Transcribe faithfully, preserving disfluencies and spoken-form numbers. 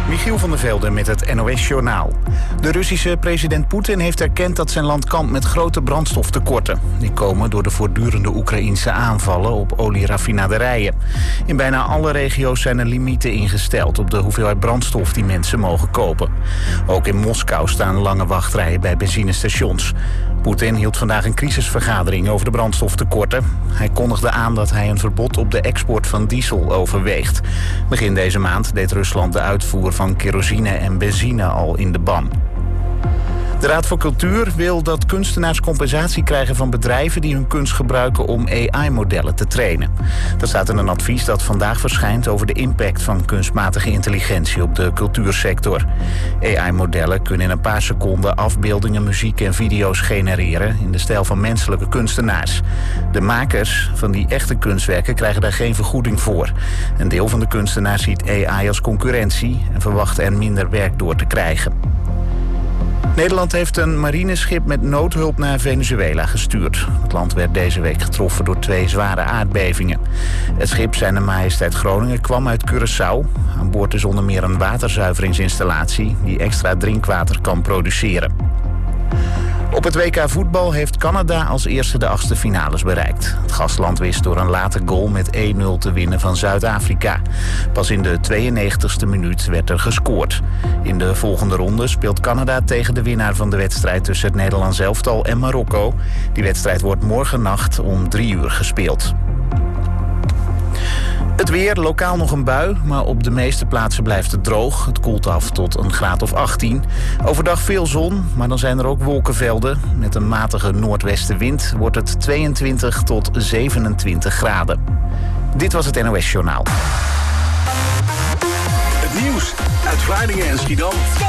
Michiel van der Velde met het N O S-journaal. De Russische president Poetin heeft erkend dat zijn land kampt met grote brandstoftekorten. Die komen door de voortdurende Oekraïnse aanvallen op olieraffinaderijen. In bijna alle regio's zijn er limieten ingesteld op de hoeveelheid brandstof die mensen mogen kopen. Ook in Moskou staan lange wachtrijen bij benzinestations. Poetin hield vandaag een crisisvergadering over de brandstoftekorten. Hij kondigde aan dat hij een verbod op de export van diesel overweegt. Begin deze maand deed Rusland de uitvoer van kerosine en benzine al in de ban. De Raad voor Cultuur wil dat kunstenaars compensatie krijgen van bedrijven die hun kunst gebruiken om A I-modellen te trainen. Dat staat in een advies dat vandaag verschijnt over de impact van kunstmatige intelligentie op de cultuursector. A I-modellen kunnen in een paar seconden afbeeldingen, muziek en video's genereren in de stijl van menselijke kunstenaars. De makers van die echte kunstwerken krijgen daar geen vergoeding voor. Een deel van de kunstenaars ziet A I als concurrentie en verwacht er minder werk door te krijgen. Nederland heeft een marineschip met noodhulp naar Venezuela gestuurd. Het land werd deze week getroffen door twee zware aardbevingen. Het schip Zijne Majesteit Groningen kwam uit Curaçao. Aan boord is onder meer een waterzuiveringsinstallatie die extra drinkwater kan produceren. Op het W K voetbal heeft Canada als eerste de achtste finales bereikt. Het gastland wist door een late goal met één nul te winnen van Zuid-Afrika. Pas in de tweeënnegentigste minuut werd er gescoord. In de volgende ronde speelt Canada tegen de winnaar van de wedstrijd tussen het Nederlands elftal en Marokko. Die wedstrijd wordt morgennacht om drie uur gespeeld. Het weer, lokaal nog een bui, maar op de meeste plaatsen blijft het droog. Het koelt af tot een graad of achttien. Overdag veel zon, maar dan zijn er ook wolkenvelden. Met een matige noordwestenwind wordt het tweeëntwintig tot zevenentwintig graden. Dit was het N O S-journaal. Het nieuws uit Vlaardingen en Schiedam.